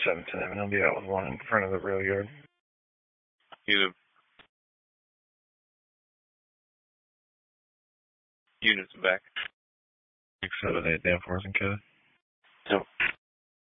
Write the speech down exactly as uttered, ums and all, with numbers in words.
seven ten, and I'll be out with one in front of the rail yard. Unit. Units back. six seven eight, Dan Force and Kevin. Yep.